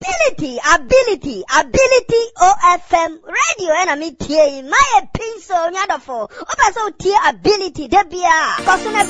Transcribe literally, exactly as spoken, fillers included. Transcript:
ability, ability, ability O F M radio and me tie my pencil nyadofo. Opa so tie ability debia. Kosuna